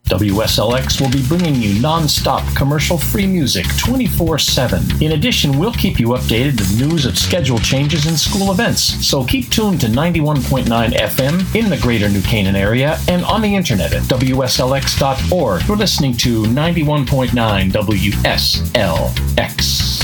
WSLX will be bringing you non-stop commercial-free music 24/7. In addition, we'll keep you updated with news of schedule changes and school events. So keep tuned to 91.9 FM in the greater New Canaan area and on the internet at WSLX.org. You're listening to 91.9 WSLX.